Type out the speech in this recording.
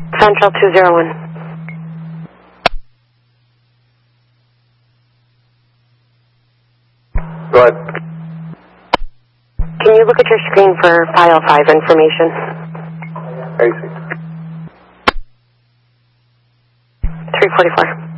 Central 201. Go ahead. Can you look at your screen for file 5 information? AC. 344.